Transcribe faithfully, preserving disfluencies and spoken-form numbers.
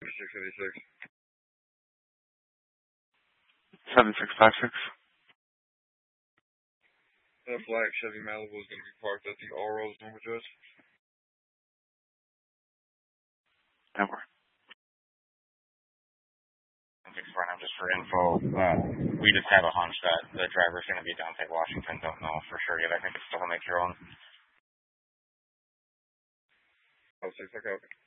six eighty-six. seven six five six. That black Chevy Malibu is going to be parked at the All Rose number, Judge. Never. Just for info, uh, we just have a hunch that the driver's going to be Dante Washington. Don't know for sure yet. I think it's still a make your own. Oh, six, okay.